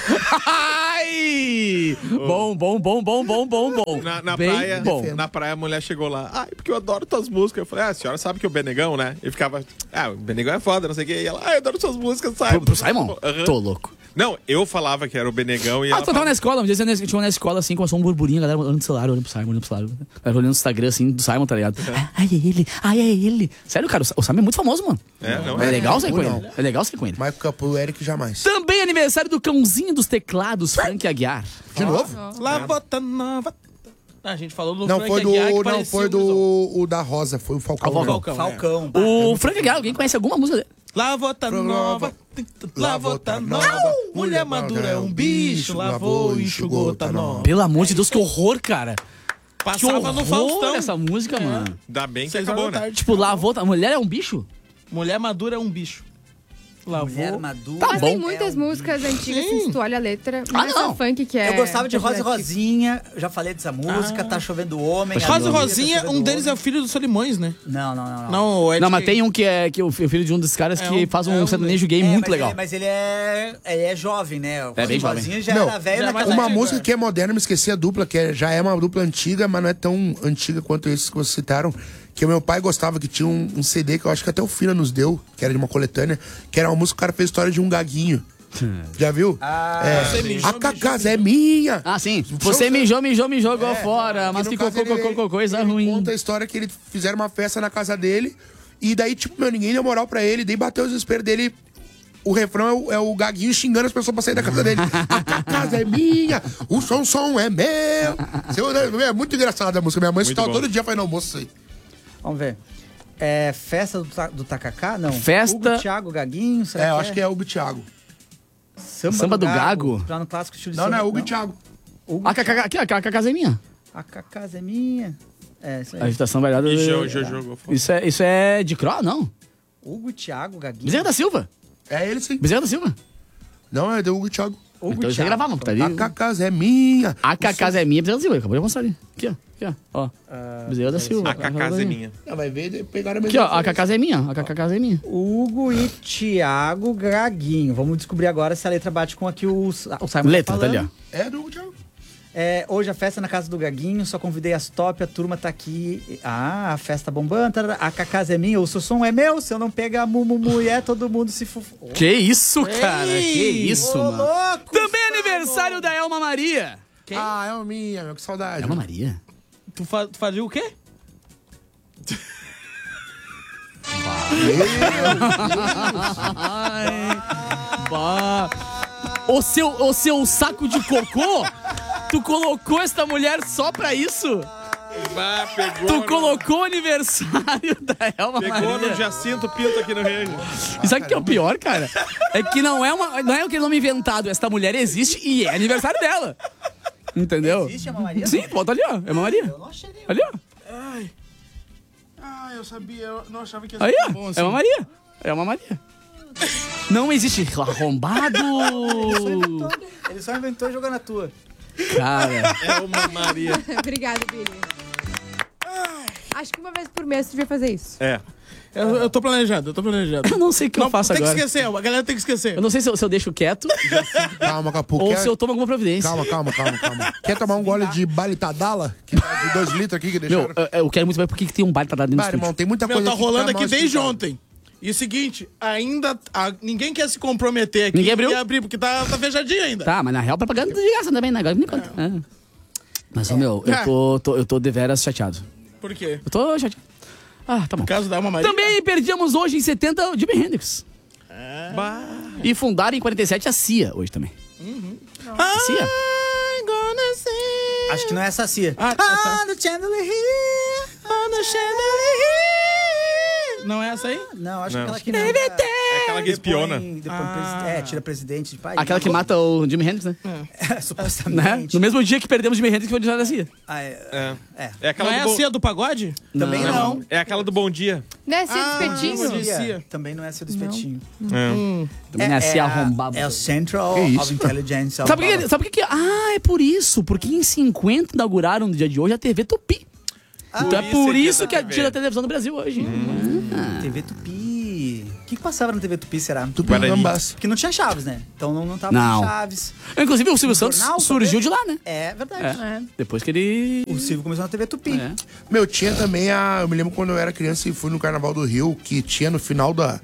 Ai! Bom, bom, bom, bom, bom, bom, bom. Na, na Bem praia, bom. na praia a mulher chegou lá. Ai, porque eu adoro tuas músicas. Eu falei, ah, a senhora sabe que é o Benegão, né? E ficava, ah, o Benegão é foda, não sei o quê. E ela, ah, eu adoro suas músicas, Simon. Pro, pro Simon? Aham. Tô louco. Não, eu falava que era o Benegão e Ah, ela tu tava falava- na escola, um dia eu tinha uma na escola assim, começou um burburinho, a galera olhando pro celular, olhando pro Simon, olhando pro celular. A galera olhando no Instagram assim do Simon, tá ligado? Ai, é ele, ai, é ele. Sério, cara, o Simon é muito famoso, mano. É, não É é? legal sair com Não. ele. É legal sair com ele. Michael Capu, Eric jamais. Também aniversário do cãozinho dos teclados, Frank Aguiar. De novo? Lá bota nova. Ah, a gente falou do Não, Frank foi do. Aguiar, que Não, parecia foi um Brisol. do. O da Rosa, foi o Falcão. Ah, o né? Falcão. Falcão. O Frank Aguiar, alguém conhece alguma música dele? Lavota nova, lavota nova. Mulher madura é um bicho, lavou e enxugou, tá nova. Pelo amor de Deus, que horror, cara. Que Passava horror no Faustão. essa música, mano. Ainda bem que Seis acabou, horas da né? tarde. Tipo, lavou, a mulher é um bicho? Mulher madura é um bicho. Lavou. Mulher madura. Tá Mas bom. tem muitas músicas antigas, assim, se tu olha a letra. Ah, Mas não. é funk que é... Eu gostava de Rosa e apelativo. Rosinha, eu já falei dessa música, Tá Chovendo Homem. Rosa e Amiga, Rosinha, Tá Chovendo um deles é o Homem. filho do Solimões, né? Não, não, não. Não, Não, o Ed Não, mas que- tem um que é que o filho de um dos caras É que um- faz é um um- sertanejo gay É, muito mas legal. Ele, mas ele é, ele é jovem, né? O É bem Rosa e jovem. Rosinha já Meu, era velho já naquela mais Uma época. música que é moderna, me esqueci a dupla, que é- já é uma dupla antiga, mas não é tão antiga quanto esses que vocês citaram. Que o meu pai gostava, que tinha um, um C D que eu acho que até o Fina nos deu, que era de uma coletânea, que era uma música que o cara fez história de um gaguinho. Já viu? Ah, é, você mijou, a casa é minha. Ah, sim. Você mijou, mijou, me jogou fora, mas no que caso, cocô, ele- cocô, cocô, coisa ele ruim. Conta a história que eles fizeram uma festa na casa dele, e daí, tipo, meu, ninguém deu moral pra ele, daí bateu o desespero dele. O refrão é o, é o gaguinho xingando as pessoas pra sair da casa dele. A casa é minha, o som, som é meu. Seu- É muito engraçada a música. Minha mãe Muito escutava bom. todo dia, faz no almoço isso aí. Vamos ver. É Festa do, Ta- do Tacacá? Não. Festa- Hugo, Thiago, Gaguinho, será É, eu que acho que é Hugo e Thiago. Samba, Samba do Gago? Já no clássico estilo de Não, não, samba. é Hugo e Thiago. Hugo A Cacá, aqui, ó, a casa é minha. A casa é minha. É, isso aí. A agitação vai dar do... E jo- jo- jogou fora. Isso é, isso é de Cro, não? Hugo, Thiago, Gaguinho. Bezerra da Silva. É ele sim. Bezerra da Silva? Não, é do Hugo Thiago. Hugo então deixa eu gravar, mano. Tá ali. A Cacasa é minha. A Cacasa é minha, Bezerra da Silva. Acabou de mostrar ali. Aqui, ó. Aqui, ó. ó. Uh, Bezerra da Silva. A Cacasa é minha. Ah, vai ver, pegaram a Aqui, ó. A Cacasa é minha. A Cacasa é minha. Hugo e Thiago Gaguinho. Vamos descobrir agora se a letra bate com aqui o, o Simon. Letra, tá ali, ó. É do Hugo Thiago. É, hoje a festa na casa do Gaguinho, só convidei as top, a turma tá aqui. Ah, a festa bombando, tarará. A Cacasa é minha, o seu som é meu, se eu não pegar mumu mulher, todo mundo se fuf... oh. Que isso, cara? Ei, que isso, ô, mano. Louco, também é aniversário da Elma Maria. Quem? Ah, Elma minha, meu, que saudade. Elma Maria? Tu, fa tu fazia o quê? Ai, bah. O seu, o seu saco de cocô, tu colocou esta mulher só pra isso? Bah, pegou. Tu no... colocou o aniversário da Elma Pegou Maria. no Jacinto Pinto aqui no Rio. E sabe o que é o pior, cara? É que não é, uma, não é aquele nome inventado. Esta mulher existe e é aniversário dela. Entendeu? Existe a Elma Maria? Sim, bota ali, ó. É Elma Maria. Eu não achei nenhum. Ali, ó. Ai. Ah, eu sabia, eu não achava que ia Aí, ser ó. bom assim. É Elma Maria. É Elma Maria. Não existe arrombado. Ele só inventou, ele só inventou jogando a tua. Cara. É uma Maria. Obrigada, Billy. Acho que uma vez por mês tu devia fazer isso. É. Eu, eu tô planejado, eu tô planejado. Eu não sei o que não, eu faço tem agora. Tem que esquecer, a galera tem que esquecer. Eu não sei se eu, se eu deixo quieto. Calma, Capu. Ou quer... se eu tomo alguma providência. Calma, calma, calma, calma. Quer tomar um gole de Balitadala? Que tá de dois litros aqui que deixaram? Meu, eu, eu quero muito saber por que que tem um baile pra dar dentro do Cara, estúdio. irmão, tem muita Meu, coisa tá rolando aqui mal desde explicado. ontem. E o seguinte, ainda. A, ninguém quer se comprometer aqui. Ninguém abriu? E abrir, porque tá, tá fechadinho ainda. Tá, mas na real propaganda de graça também, né? Agora me conta. É. Mas, ô, meu, eu É. tô, tô, eu tô deveras chateado. Por quê? Eu tô chateado. Ah, tá bom. Por causa da Elma Maria? Também perdíamos hoje em setenta o Jimi Hendrix. É. E fundaram em quarenta e sete a C I A hoje também. Uhum. A C I A. I'm gonna sing. Acho que não é essa cia. Ah, tá, tá. On the chandelier here, on the chandelier here. Não é essa aí? Não, acho Não. que aquela que não. É aquela que espiona. Depois, depois Ah. presi- é, tira presidente de país. Aquela que mata o Jimi Hendrix, né? É, Né? supostamente. No mesmo dia que perdemos o Jimi Hendrix, foi o da C I A. Ah, é, É. é. É aquela Não é do a bom... cia do pagode? Também não. É aquela do Bom Dia. Não é assim, Ah, espetinho? vou dizer. Cia. Também não é cia do espetinho. É. Também não é C I A a- arrombado. É o Central Que isso? of Intelligence. Sabe por que, sabe por que que... Ah, é por isso. Porque em cinquenta inauguraram no dia de hoje a T V Tupi. então é isso por é dia isso da que a T V. tira a televisão no Brasil hoje. Ah. T V Tupi. O que, que passava na T V Tupi, será? Tupi Gambás. Porque não tinha Chaves, né? Então não, não tava Não. com Chaves. Inclusive o Silvio No Santos jornal, surgiu talvez? de lá, né? É verdade. É. Depois que ele... O Silvio começou na T V Tupi. É. Meu, tinha também a... Eu me lembro quando eu era criança e fui no Carnaval do Rio, que tinha no final da...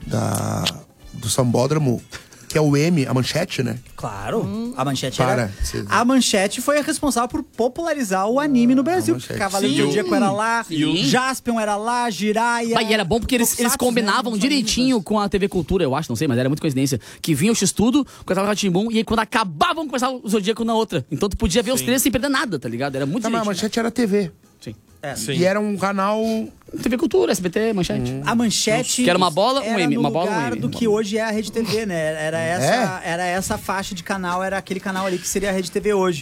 da do Sambódromo, que é o M, a manchete, né? Claro. A manchete Para, era... cê- A manchete foi a responsável por popularizar o anime no Brasil. Manchete. Cavaleiro Sim. do Zodíaco era lá, Sim. Jaspion era lá, Jiraiya... Bah, e era bom porque eles, eles Tokusatsu, combinavam né? direitinho com a T V Cultura, eu acho, não sei, mas era muita coincidência. Que vinha o X-Tudo, começava o Rá-Tim-Bum, e aí quando acabavam, começava o Zodíaco na outra. Então tu podia ver os três sem perder nada, tá ligado? Era muito Não, mas a direitinho. manchete era T V. Sim. É. Sim. E era um canal... T V Cultura, S B T, Manchete. A manchete... Que era uma bola, um era M, no uma bola, um lugar M. do que hoje é a Rede T V, né? Era essa, era essa faixa de canal, era aquele canal ali que seria a Rede T V hoje.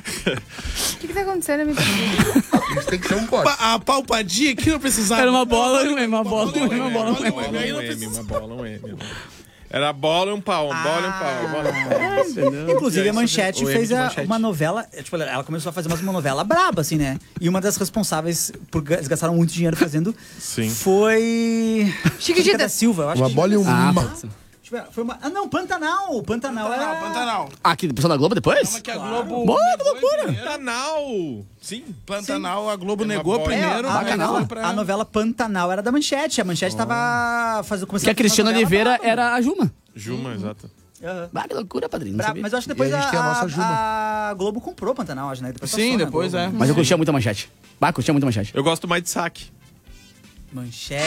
O que, que tá acontecendo, me pergunta? Isso tem que ser um pote. Pa- A palpadinha aqui não precisava. Era uma bola, um M, uma bola, um M, uma bola, um Uma M. bola, Aí não um M, precisa. uma bola, um M. Era bola e um pau, um bola e um pau. Bola e um pau. Inclusive, a Manchete O M fez de a- Manchete. uma novela... é, Tipo, ela começou a fazer uma novela braba, assim, né? E uma das responsáveis por... ga- Eles gastaram muito dinheiro fazendo... Sim. Foi... Chiquitita. da Silva, eu acho Uma que bola e um... Ah, uma- pode ser. Deixa eu ver, foi uma... Ah, não, Pantanal! Pantanal Pantanal, era... Pantanal. Ah, aqui, pessoal da Globo depois? Calma que a Globo... Boa, negou loucura. primeiro. Pantanal! Sim. Pantanal, a Globo É uma negou bola. É, primeiro. a, aí a, foi pra- a novela Pantanal era da Manchete. A Manchete tava fazendo... Que a Cristina Oliveira era a Juma. Juma, exato. Aham. Ah, que loucura, padrinho. Não Bra- sabia. Mas eu acho que depois E a gente tem a nossa Juma. a, a Globo comprou Pantanal, acho, né? Depois Sim, passou na depois Globo. é. Mas eu curtia muito a Manchete. Bah, curtia muito a Manchete. Eu gosto mais de saque. Manchete...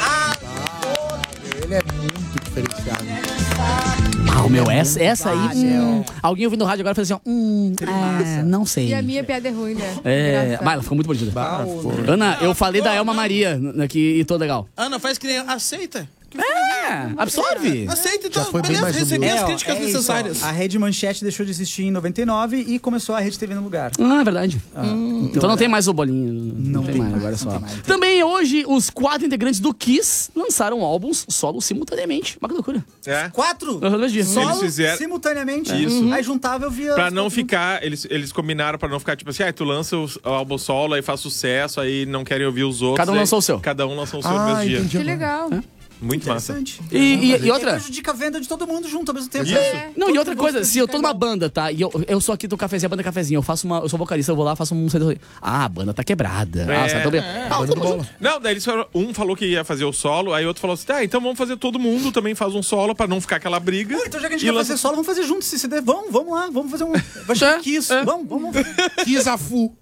Ele é muito diferenciado. Ah, o meu, essa, essa aí... hum, alguém ouvindo no rádio agora fala assim, ó, hum, é, não sei. E a minha piada é ruim, né? É, Engraçado. mas ela ficou muito bonita. Ana, eu falei da Elma Maria aqui e tô legal. Ana, faz que nem aceita. É, É, absorve. Aceita, então. Já foi bem Beleza, mais recebi humilde. as É, ó, críticas é isso, necessárias. ó. A Rede Manchete deixou de existir em noventa e nove e começou a Rede T V no lugar. Ah, é verdade. Ah, Hum, então não tem mais o bolinho. Não, tem mais, agora é só. Também hoje, os quatro integrantes do Kiss lançaram álbuns solo simultaneamente. Uma que loucura. É. Quatro? Uhum, dois dias. Solo, Eles fizeram- simultaneamente. Isso. Aí juntava, eu via... Pra não ficar, eles, eles combinaram pra não ficar tipo assim, ah, tu lança o álbum solo, aí faz sucesso, aí não querem ouvir os outros. Cada um aí lançou o seu. Cada um lançou o seu no Ah, mesmo dia. entendi. Que legal. Muito massa. Interessante. E, e- e E outra? prejudica a venda de todo mundo junto ao mesmo tempo. Isso. É. Não, e outra Todo coisa, mundo se eu tô numa prejudica banda, tá? E eu, eu sou aqui do cafezinho, a banda é cafezinho, eu faço uma. Eu sou vocalista, eu vou lá, faço um C D. Ah, a banda tá quebrada. Ah, É. sabe, tô bem. É. Ah, tamo junto. Não, daí eles falaram, um falou que ia fazer o solo, aí outro falou assim, tá, então vamos fazer todo mundo, também faz um solo pra não ficar aquela briga. Pô, então já que a gente E vai lança- fazer solo, vamos fazer juntos esse C D. Vamos, vamos lá, vamos fazer um... Vai chamar Kiss. Vamos, vamos. Kisafu.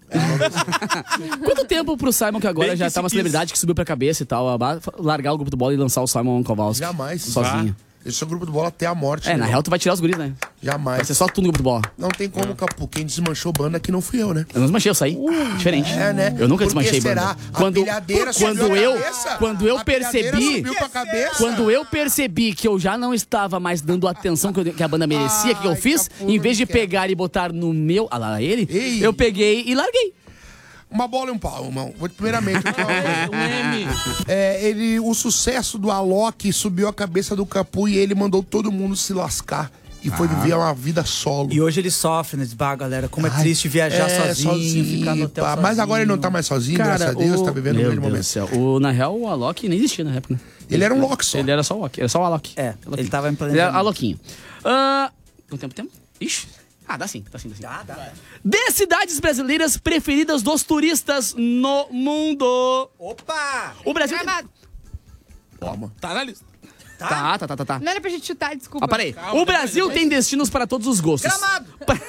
Quanto tempo pro Simon, que agora Bem já que tá uma se celebridade que subiu pra cabeça e tal, a- largar o grupo do bola e lançar o Simon Kowalski? Jamais. Sozinho. Esse é o grupo do bola até a morte. É, né, na irmão? real tu vai tirar os guris, né? Jamais. Vai ser só tu no grupo do bola. Não tem como, Capu. Quem desmanchou banda aqui não fui eu, né? Eu não desmanchei, eu saí. Diferente. É, né? Eu nunca Por que desmanchei será? banda. A Quando, pilhadeira subiu quando a eu, cabeça? quando eu A pilhadeira percebi, subiu pra cabeça? quando eu percebi que eu já não estava mais dando a atenção que, eu- que a banda merecia, o que eu fiz? Em vez de pegar e botar no meu, ah lá ele, Ei. eu peguei e larguei. Uma bola e um pau, irmão. Vou- Primeiramente, vou te falar uma coisa. Um M. É, ele, o sucesso do Alok subiu a cabeça do Capu e ele mandou todo mundo se lascar. E foi viver uma vida solo. E hoje ele sofre, né? Diz, bah, galera, como é Ai, triste viajar é, sozinho, ficar no hotel pá. sozinho. Mas agora ele não tá mais sozinho, graças a Deus, o- tá vivendo um Meu grande Deus momento. do céu. O, na real, o Alok nem existia na época, né? Ele era um Loki só. Ele era só o Alok, era só o Alok. É, ele tava em Ele era planejamento. Aloquinho. Ah, quanto tempo temos? Ixi. Ah, dá sim, dá sim, dá sim. Dá, dá. dez cidades brasileiras preferidas dos turistas no mundo. Opa! O Brasil tem... Gramado. Calma. Tá na lista. Tá, tá, tá, tá, tá. Não era pra gente chutar, desculpa. Ah, parei. Calma, O Brasil depois- tem destinos para todos os gostos. Gramado!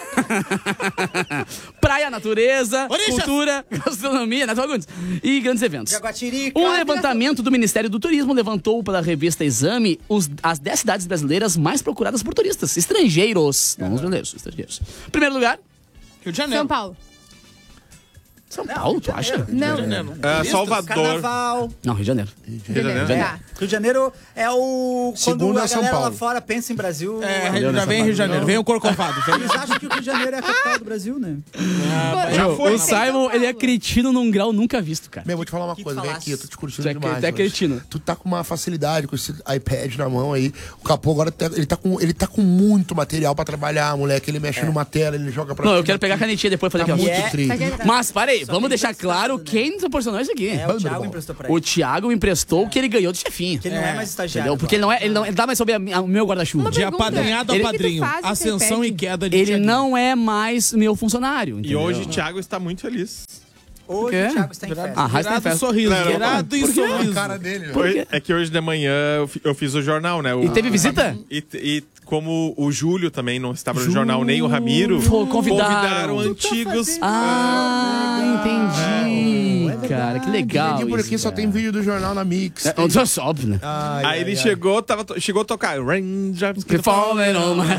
Praia, natureza, Orixás. cultura, gastronomia, Natal Fagundes e grandes eventos. Jaguatirica. Um levantamento do Ministério do Turismo levantou pela revista Exame os- as dez cidades brasileiras mais procuradas por turistas estrangeiros. Não os brasileiros, estrangeiros. Primeiro lugar, Rio de Janeiro. São Paulo. São Paulo, tu acha? Não. É, Salvador. Carnaval. Não, Rio de Janeiro. Beleza. Tá. Rio de Janeiro é o... Segundo Quando é a São galera lá Paulo. fora pensa em Brasil... É, Entendeu, já nessa vem parte? Rio de Janeiro, vem o Corcovado. vem. Eles acham que o Rio de Janeiro é a capital do Brasil, né? Meu, foi. o Simon, ele é cretino num grau nunca visto, cara. Meu, vou te falar uma Que coisa, que vem falasse? aqui, eu tô te curtindo Tu é, demais. tu é hoje. cretino. Tu tá com uma facilidade com esse iPad na mão aí. O Capô agora tá- ele tá com, ele tá com muito material pra trabalhar, moleque. Ele mexe numa tela, ele joga pra Não, eu cima quero pegar a aqui. canetinha depois e fazer Tá aqui, ó. muito é- triste. Tá aqui- Mas, parei, Só vamos tem deixar emprestado, claro né? quem nos proporcionou isso aqui. É, o Thiago emprestou pra ele. O Thiago me emprestou o que ele ganhou do chefinho. Que ele não é mais estagiário. Entendeu? Porque ele não, é, ele não ele dá mais sobre a mi- a- o meu guarda-chuva. De pergunta. apadrinhado a Ele- padrinho. O que que tu faz, Ascensão você e pede? queda de Ele Thiaguinho. não é mais meu funcionário. E entendeu? hoje o Thiago está muito feliz. Hoje quê? o Thiago está em festa. Ah, Rasta Virado tem em festa. sorriso. Não, não, Virado em por quê? sorriso. A cara dele, velho. Hoje- é que hoje de manhã eu, fi- eu fiz o jornal, né? O- E teve visita? E, e como o Júlio também não estava no jornal, nem o Ramiro, Pô, convidaram. antigos. Ah, entendi. Cara, que legal. Ninguém por isso, aqui só cara. tem vídeo do jornal na Mix. É, é óbvio, né? Ai, Aí ai, ele ai. chegou, tava, to- chegou a tocar Raindrops Que falling on my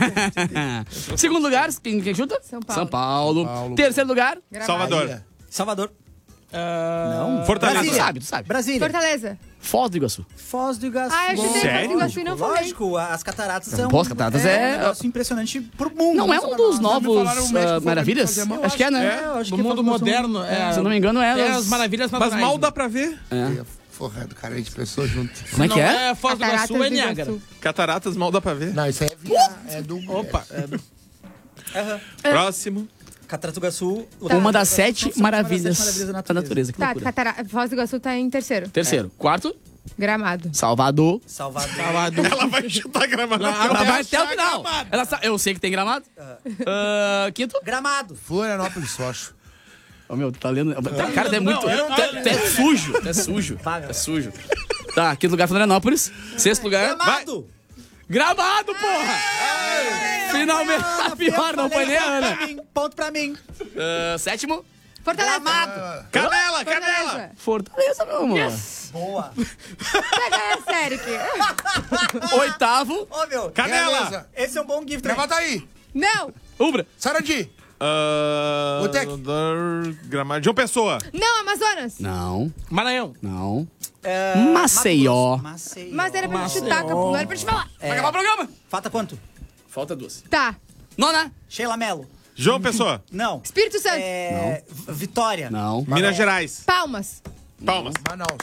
Segundo lugar, quem, quem chuta? São Paulo. São Paulo. Paulo. Terceiro lugar, Gramado. Salvador. Salvador. não. Fortaleza. Tu sabe, tu sabe. Brasília. Fortaleza. Foz do Iguaçu. Foz do Iguaçu. Ah, eu chutei Sério? Foz do Iguaçu e não falei. Lógico, as cataratas são... Pô, as cataratas é- um negócio impressionante pro mundo. Não é só um pra dos nós. novos falaram, o México ah, falou que maravilhas? fazia mal. Acho que é, né? É, eu acho No que é mundo famoso. moderno, é, Se eu não me engano, é. é os- as maravilhas Mas naturais. mal dá pra ver. É, Forrado, cara, a gente pensou junto. Como é que Não é? é Foz do Cataratas Iguaçu, é do Niágara. Iguaçu. Cataratas mal dá pra ver. Não, isso aí é, via, é do... Opa. É do... Aham. Próximo. Cataratas do Iguaçu. Uma das sete São maravilhas sete maravilhas da natureza. Que Tá, loucura. Catara... Foz do Iguaçu tá em terceiro. Terceiro. Quarto, Gramado. Salvador. Salvador. Salvador. Ela vai chutar gramado. Ela vai até o achar final. Gramado. Ela sa- Eu sei que tem gramado. Ah, quinto. Gramado. Florianópolis, só acho. Ô, meu, tu tá lendo. Tá, cara, tu é Não, muito. eu não Tu tô é, tu é sujo. Tu é sujo. Tu é sujo. Tá, quinto lugar, Florianópolis. Sexto lugar. Gramado. Gramado, porra! Finalmente. A pior, não foi nem a Ana. Pra mim, ponto pra mim. Ah, sétimo. Fortaleza. Gramado. Canela, canela. Fortaleza. Fortaleza, meu amor. Boa. Pega a sério aqui. Oitavo. Ô, meu. Canela. Beleza. Esse é um bom gift. Levanta aí. Não. Ubra. Sarandi. Uh, Botec. Gramado. João Pessoa. Não, Amazonas. Não, Maranhão. não. Uh, Maceió. Maceió. Mas era pra te chutar, Capu. Não era pra te falar. É. Vai acabar o programa. Falta quanto? Falta duas. Tá. Nona. Sheila Mello. João Pessoa. Não. Espírito Santo. É... V- Vitória. Não. Minas Gerais. Palmas. Palmas. Manaus.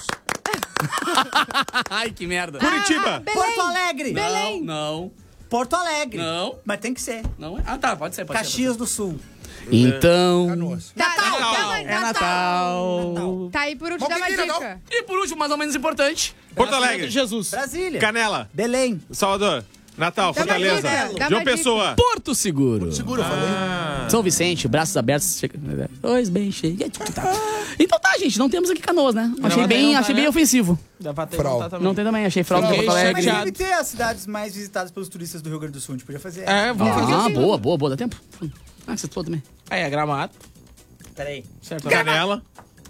Ai, que merda. Curitiba. Belém. Porto Alegre. Belém. Não. Porto Alegre. Não. Mas tem que ser. Não é? Ah, tá. Pode ser. Pode Caxias ser, do Sul. Então. Tá, Natal. tá, tá, É Natal. Tá aí por último, dá uma dica. E por último, mais ou menos importante. Porto Alegre. Jesus. Brasília. Canela. Belém. Salvador. Natal. Dá uma Fortaleza. dica, dá João uma dica. Pessoa. Porto Seguro. Seguro, eu falei. São Vicente, braços abertos. Dois bem cheios. Então tá, gente. Não temos aqui Canoas, né? Achei Gravataí bem, não tá, achei bem né? ofensivo. Gravataí Frau. não tá também. Não tem também. Achei fraude Fiquei do Porto Mas Alegre. deve ter as cidades mais visitadas pelos turistas do Rio Grande do Sul. A gente podia fazer. É, vamos fazer Ah, assim. boa, boa, boa. Dá tempo? Ah, você falou também. Aí, é Gramado. Peraí. Certo. Canela.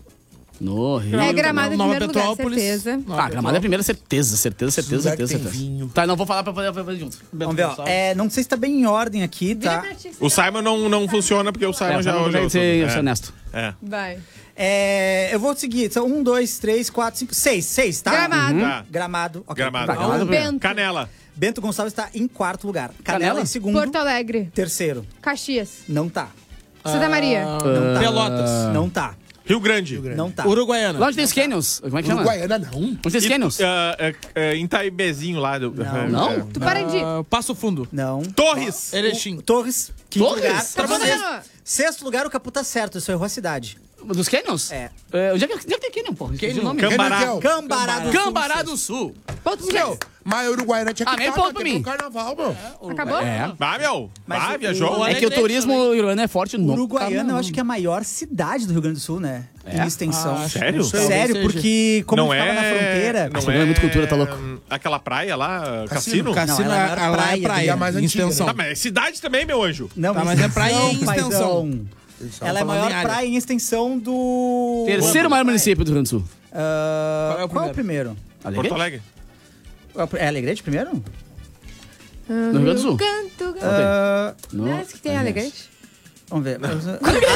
No Rio. É Gramado em Nova primeiro lugar, Petrópolis. certeza. Nova Ah, Gramado é a primeira, certeza, certeza, certeza, Lugar que certeza, tem certeza. vinho. Tá, não vou falar pra fazer, pra fazer junto. Vamos ver, ó. É, não sei se tá bem em ordem aqui, tá? O Simon não, não funciona porque o Simon É, já... vamos já ver ser, é. ser honesto. É. Vai. É, eu vou seguir. São um, dois, três, quatro, cinco, seis. Seis, tá? Gramado. Tá. Gramado. ok. Gramado. Tá, Gramado Bento. Canela. Bento Gonçalves tá em quarto lugar. Canela, Canela? em segundo. Porto Alegre. Terceiro. Caxias. Não tá. Santa Maria. Não tá. Pelotas. Não tá. Rio Grande. Não tá. Uruguaiana. Lá onde tem os canyons. Como é que chama? Uruguaiana não. Onde tem os canyons? Ah, é, é, em Itaibezinho lá. Do, Não. Não? é. Tuparendi. Ah, Passo Fundo. Não. Torres. Erechim. Torres, quinto Torres? lugar. Tá bom, Sexto- Daniel. Sexto lugar, o Capu tá certo. Isso errou a cidade. Dos canyons? É. É, onde, é que, onde é que tem canyon, porra? Esqueci o nome. Cambará. Renatel. Cambará do Sul. Cambará do Sul. Pontos Meu, meus. mas Uruguaiana tinha que Ah, meio estar, ponto pra tem mim. pro carnaval, meu. Acabou? É. Ah, meu. Mas ah, o- viajou. o- É que o turismo uruguaiano é forte no Uruguaiana, eu acho que é a maior cidade do Rio Grande do Sul, né? É? Em extensão. Ah, sério? Sério, Talvez porque como não ficava é na fronteira... Não Essa é é muita cultura, tá louco. Aquela praia lá, Cassino. Cassino? Cassino Não, ela é a é, maior lá é praia, praia, a mais em antiga, extensão. Tá, mas é cidade também, meu anjo. Não, Tá, mas é praia em extensão, extensão. paizão. Ela é a falando maior em área. praia em extensão do... Terceiro maior município do Rio Grande do Sul. Ah, Qual é o qual é o primeiro? Porto Alegre. É Alegrete primeiro? No Rio Grande do Sul. Canto, canto. Ah, No... Ah, esse que tem Alegrete. vamos ver. Mas, É,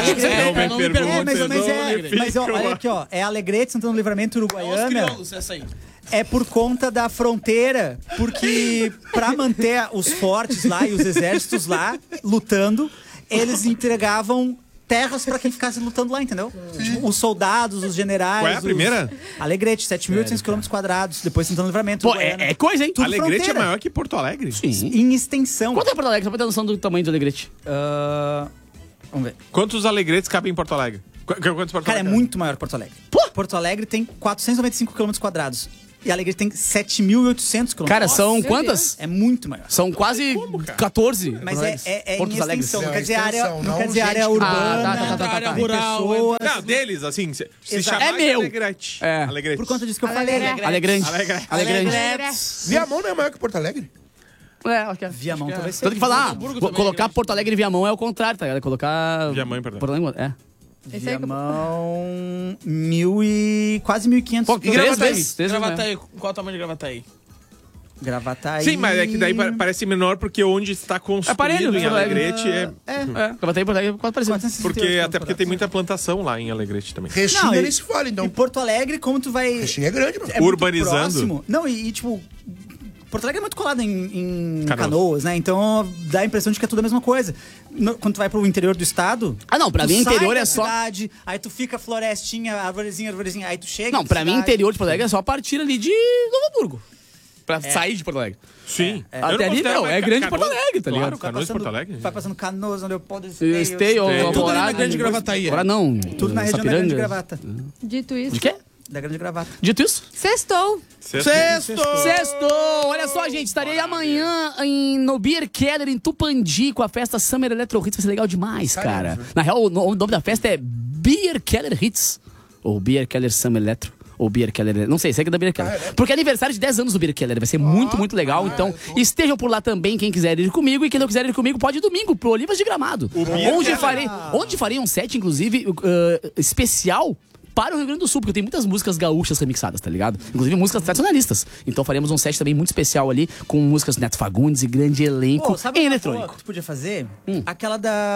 Não não me me é, pergunte, mas, mas, não é, me mas ó, ficam olha lá. aqui, ó. É Alegrete, Santana do Livramento, Os Uruguaiana. crioulos, essa aí. É por conta da fronteira, porque pra manter os fortes lá e os exércitos lá lutando, eles entregavam terras pra quem ficasse lutando lá, entendeu? Tipo, os soldados, os generais. Qual é a os- primeira? Alegrete, sete mil e oitocentos quilômetros quadrados. Depois Santana do Livramento. Pô, Uruguaiana. é, é coisa, hein? Tudo Alegrete fronteira. é maior que Porto Alegre? Sim. Em extensão. Quanto é Porto Alegre? Só pra ter noção do tamanho do Alegrete. Ah, vamos ver. Quantos Alegretes cabem em Porto Alegre? Qu- Quantos Porto Cara, é Alegre? muito maior que Porto Alegre. Porto Alegre tem quatrocentos e noventa e cinco quilômetros quadrados. E Alegrete tem sete mil e oitocentos quilômetros. Cara, são Meu quantas? É muito maior. São quase quatorze. Mas é, é, é em Portos Alegres. extensão, não Não, quer dizer área, extensão, não não quer dizer gente área que- urbana, Ah, tá, tá, tá, tá, tá. tem Rural, pessoas. Não, deles, assim, se, se Exato. chamar É meu. Alegrete. É. Alegrete. Por conta disso que eu falei. Alegrete. Alegrande. Alegrete. Alegrande. Viamão não é maior que Porto Alegre? É, acho que é. Viamão talvez seja. Tanto que falar, ah, Hamburgo vou também colocar é grande. Porto Alegre e Viamão é o contrário, tá ligado? Colocar... Viamão em Porto Porto Alegre. É. Esse aí que eu- Viamão, mil e... quase mil e quinhentos. Pô, E Três Gravataí? vezes, três vezes Gravataí. Qual é o tamanho de Gravataí? Gravataí. Sim, mas é que daí pa- parece menor porque onde está construído parelho, em Porto Alegre. Alegrete é... É. É, Gravataí e Porto Alegre quase parecido. Porque, até porque tem muita plantação lá em Alegrete também. Restinga Não, e- nem se fala, então. Em Porto Alegre, como tu vai... Restinga é grande, mano. É muito Urbanizando. próximo. Não, e, e, tipo... Porto Alegre é muito colado em, em Canoas. Canoas, né? Então dá a impressão de que é tudo a mesma coisa. No- quando tu vai pro interior do estado... Ah, não, pra tu mim sai interior da é só... cidade, aí tu fica florestinha, arvorezinha, arvorezinha, aí tu chega... Não, na pra mim cidade. interior de Porto Alegre é só partir ali de Novo Hamburgo. Pra sair de Porto Alegre. Sim. É, Eu não Até ali, considero não, mais é Ca- grande Canoas- Porto Alegre, tá ligado? Claro, Canoas de Porto Alegre. Vai passando Canoas, Leopoldo, Esteio, Esteio, Alvorada... tudo ali na Grande Gravataí. Agora não. Tudo na região da Grande Sapiranga. Gravata. Dito isso. De quê? Da Grande Gravata. Dito isso? Sextou. Sexto! Sexto! Olha só, gente, estarei amanhã em, no Beer Keller, em Tupandi, com a festa Summer Electro Hits. Vai ser legal demais, cara. Na real, o no- o nome da festa é Beer Keller Hits. Ou Beer Keller Summer Electro. Ou Beer Keller, não sei, sei que é da Beer Keller. Porque é aniversário de dez anos do Beer Keller, vai ser muito, muito legal. Então, estejam por lá também, quem quiser ir comigo. E quem não quiser ir comigo, pode ir domingo, pro Olivas de Gramado. Beer Onde Keller. farei, onde farei um set, inclusive, uh, especial para o Rio Grande do Sul, porque tem muitas músicas gaúchas remixadas, tá ligado? Inclusive músicas tradicionalistas. Então faremos um set também muito especial ali, com músicas Neto Fagundes e grande elenco Pô, sabe em uma eletrônico. boa que tu podia fazer? Aquela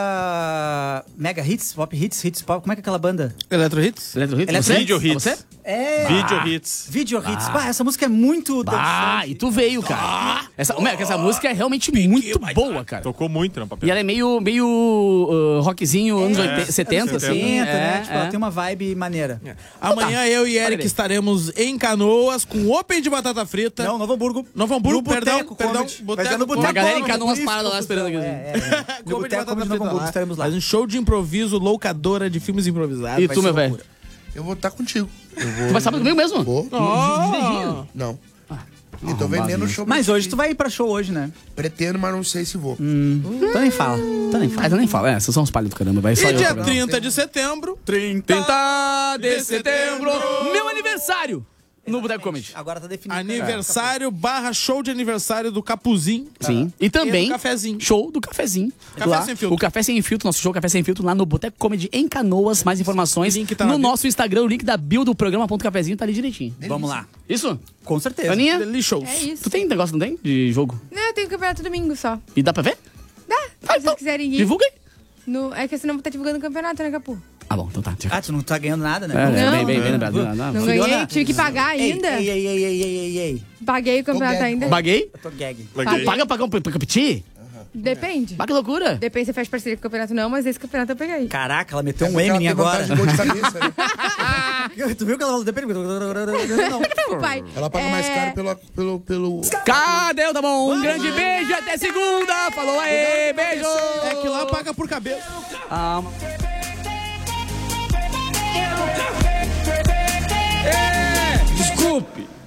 da Mega Hits, Pop Hits, Hits Pop. Como é que é aquela banda? Electro Hits? Electro Hits? Electro Você? Video Hits. Você? É. Video Hits. Video Hits. Ah. Bah, essa música é muito Ah, e tu veio, cara. Essa, Mac, essa música é realmente muito boa, cara. Tocou muito no papel. E ela é meio, meio uh, rockzinho, anos É, oitenta, setenta, assim. setenta, né? É, Tipo, é. ela tem uma vibe maneira. Amanhã eu e Eric Parabéns. estaremos em Canoas com Open de batata frita. Não, Novo Hamburgo. Novo Hamburgo, No perdão, Boteco perdão. Comedy. Mas é no Boteco Boteco Uma galera em Comedy, Canoas por isso, parada lá esperando aqui. É, é. No Open de Boteco batata Comedy Novo frita Hamburgo, lá. estaremos lá. Faz um show de improviso, loucadora de filmes improvisados. E Vai tu, ser meu velho? loucura. Eu vou estar contigo. Eu vou... Tu vai sábado comigo mesmo? Vou. Oh. Não. Eu tô vendendo o show. Mas hoje tu vai ir pra show hoje, né? Pretendo, mas não sei se vou. Hum. Então nem fala. Então nem fala. Ah, então nem fala. É, vocês são uns palhos do caramba. Vai só E eu dia também. trinta de setembro. trinta de setembro, meu aniversário no Boteco Comedy. Agora tá definido. Aniversário barra show de aniversário do Capuzinho. Sim. E também do Cafezinho. show do Cafezinho. Café lá, Sem Filtro. O Café Sem Filtro, nosso show Café Sem Filtro lá no Boteco Comedy em Canoas. Mais informações Link tá no na bio. nosso Instagram, o link da bio do programa ponto cafezinho tá ali direitinho. Vamos lá. Isso? Com certeza. Aninha? Delicious. É isso. Tu tem negócio, não tem? De jogo? Não, eu tenho campeonato domingo só. E dá pra ver? Dá. Se vocês quiserem ir. Divulga aí. No... É que senão eu vou estar divulgando o campeonato, né, Capu? Ah, bom, então tá. Ah, tu não tá ganhando nada, né? É, Não. bem, bem, bem lembrado. Não, Não não. ganhei, Filhona. tive que pagar ainda. Ei, ei, ei, ei, ei, ei, ei. Paguei o campeonato gag. ainda. Baguei? Eu tô gag. Paguei. Paga pra, pra, pra competir? Depende. Bah, que loucura. Depende se faz parceria com o campeonato não, mas esse campeonato eu peguei. Caraca, ela meteu um Ela M em tem agora. vantagem de gol de cabeça, né? Tu viu que ela falou? Depende. Não. Pai, Ela paga mais é, caro pelo... pelo, pelo... Cadê o tá bom? Um grande beijo, até segunda. Falou aí, beijo. É que lá paga por cabeça. Ah, Desculpe.